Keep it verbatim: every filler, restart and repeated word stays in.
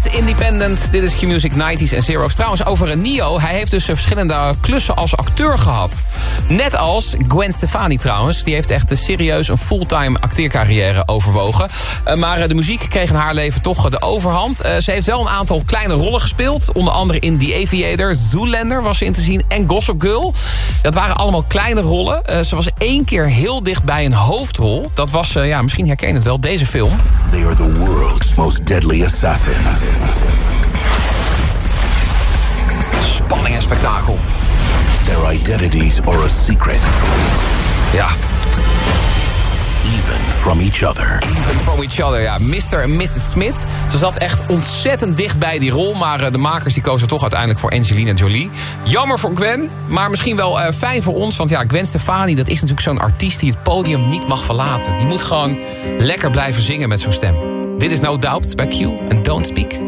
Independent. Dit is Q-Music nineties en zero's. Trouwens, over een Nio. Hij heeft dus verschillende klussen als acteur gehad. Net als Gwen Stefani trouwens. Die heeft echt serieus een fulltime acteercarrière overwogen. Uh, maar de muziek kreeg in haar leven toch de overhand. Uh, ze heeft wel een aantal kleine rollen gespeeld. Onder andere in The Aviator, Zoolander was ze in te zien. En Gossip Girl. Dat waren allemaal kleine rollen. Uh, ze was één keer heel dicht bij een hoofdrol. Dat was, uh, ja, misschien herken je het wel, deze film. They are the world's most deadly assassins. Spanning en spektakel. Their identities are a secret. Ja. Even from each other. Even from each other, ja. mister en missus Smith. Ze zat echt ontzettend dicht bij die rol. Maar de makers die kozen toch uiteindelijk voor Angelina Jolie. Jammer voor Gwen, maar misschien wel uh, fijn voor ons. Want ja, Gwen Stefani, dat is natuurlijk zo'n artiest die het podium niet mag verlaten. Die moet gewoon lekker blijven zingen met zo'n stem. Dit is No Doubt bij Q en Don't Speak.